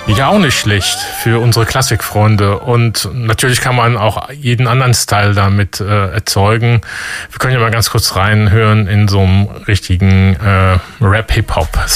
Ja, auch nicht schlecht für unsere Klassikfreunde. Und natürlich kann man auch jeden anderen Style damit erzeugen. Wir können ja mal ganz kurz reinhören in so einem richtigen Rap-Hip-Hop-Style.